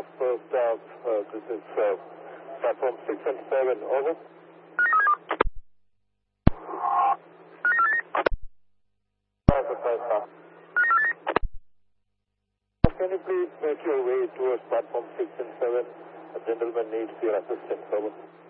staff. This is platform 6 and 7. Over. Can you please make your way towards platform 6 and 7? A gentleman needs your assistance. Over.